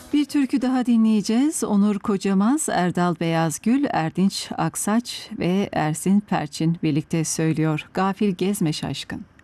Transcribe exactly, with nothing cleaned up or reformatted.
Bir türkü daha dinleyeceğiz. Onur Kocamaz, Erdal Beyazgül, Erdinç Aksaç ve Ersin Perçin birlikte söylüyor. Gafil gezme şaşkın.